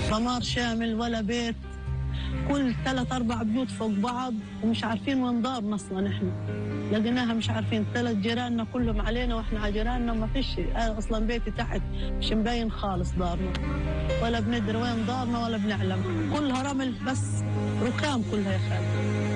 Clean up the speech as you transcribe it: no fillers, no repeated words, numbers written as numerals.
دمار شامل، ولا بيت، كل 3-4 بيوت فوق بعض، ومش عارفين وين دارنا اصلا. احنا لقيناها مش عارفين. 3 جيراننا كلهم علينا، واحنا على جيراننا ما فيش. اصلا بيتي تحت مش مبين خالص دارنا، ولا بندري وين دارنا ولا بنعلم. كلها رمل بس، ركام كلها يا خالد.